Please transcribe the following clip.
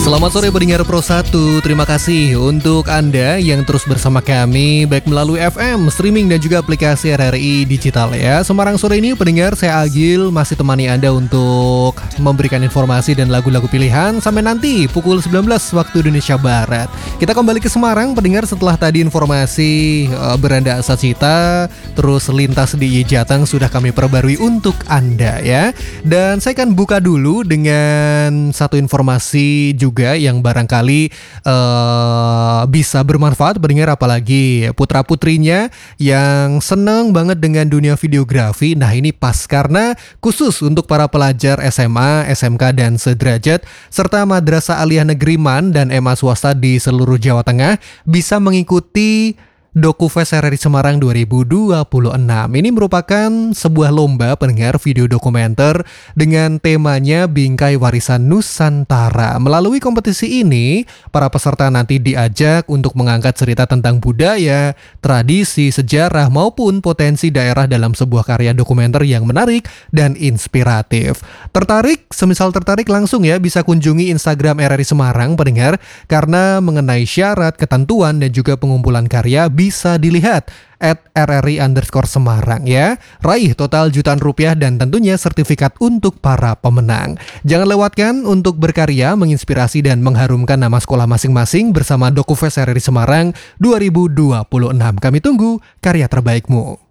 Selamat sore pendengar Pro 1, terima kasih untuk Anda yang terus bersama kami baik melalui FM, streaming dan juga aplikasi RRI Digital ya. Semarang sore ini pendengar, saya Agil masih temani Anda untuk memberikan informasi dan lagu-lagu pilihan sampai nanti pukul 19 waktu Indonesia Barat. Kita kembali ke Semarang pendengar setelah tadi informasi beranda Asacita, terus lintas di Jateng sudah kami perbarui untuk Anda ya. Dan saya akan buka dulu dengan satu informasi juga yang barangkali bisa bermanfaat pendengar, apalagi putra-putrinya yang senang banget dengan dunia videografi. Nah ini pas karena khusus untuk para pelajar SMA, SMK dan sederajat serta Madrasah Aliyah Negeri MAN dan MA swasta di seluruh Jawa Tengah bisa mengikuti DokuFest RRI Semarang 2026. Ini merupakan sebuah lomba pendengar video dokumenter dengan temanya Bingkai Warisan Nusantara. Melalui kompetisi ini, para peserta nanti diajak untuk mengangkat cerita tentang budaya, tradisi, sejarah maupun potensi daerah dalam sebuah karya dokumenter yang menarik dan inspiratif. Tertarik? Semisal tertarik langsung ya bisa kunjungi Instagram RRI Semarang pendengar, karena mengenai syarat, ketentuan dan juga pengumpulan karya bisa dilihat @RRI_Semarang ya. Raih total jutaan rupiah dan tentunya sertifikat untuk para pemenang. Jangan lewatkan untuk berkarya, menginspirasi dan mengharumkan nama sekolah masing-masing bersama DokuFest RRI Semarang 2026. Kami tunggu karya terbaikmu.